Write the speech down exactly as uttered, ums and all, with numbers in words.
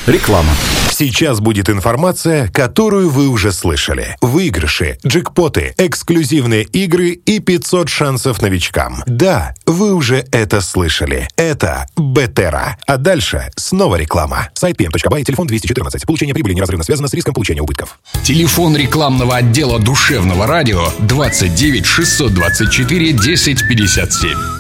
Реклама. Сейчас будет информация, которую вы уже слышали. Выигрыши, джекпоты, эксклюзивные игры и пятьсот шансов новичкам. Да, вы уже это слышали. Это Бетера. А дальше снова реклама. Сайт пи эм точка бай, телефон двести четырнадцать. Получение прибыли неразрывно связано с риском получения убытков. Телефон рекламного отдела душевного радио двадцать девять шестьсот двадцать четыре десять пятьдесят семь.